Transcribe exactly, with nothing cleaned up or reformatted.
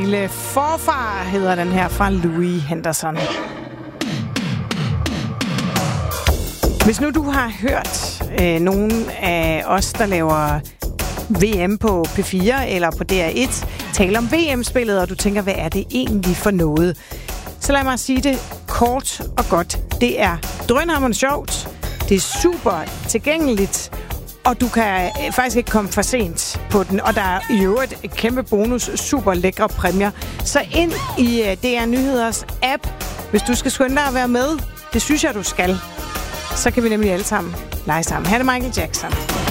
Lille forfar hedder den her fra Louis Henderson. Hvis nu du har hørt øh, nogen af os, der laver V M på P fire eller på D R et, tale om V M-spillet, og du tænker, hvad er det egentlig for noget? Så lad mig sige det kort og godt. Det er drønhammerende sjovt, det er super tilgængeligt, og du kan faktisk ikke komme for sent på den. Og der er i øvrigt et kæmpe bonus, super lækre præmier. Så ind i D R Nyheders app, hvis du skal skynde dig at være med. Det synes jeg, du skal. Så kan vi nemlig alle sammen lege sammen. Her er det Michael Jackson.